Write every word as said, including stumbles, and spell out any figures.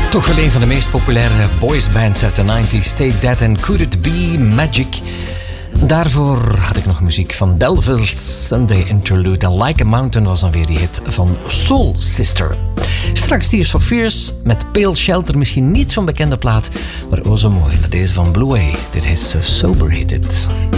Toch wel een van de meest populaire boysbands uit de nineties. Take That and Could It Be Magic. Daarvoor had ik nog muziek van Delville's Sunday Interlude. En Like a Mountain was dan weer die hit van Soul Sister. Straks Tears for Fears met Pale Shelter. Misschien niet zo'n bekende plaat, maar oh zo mooi. Deze van Blue Way. Dit is Sober Heat It.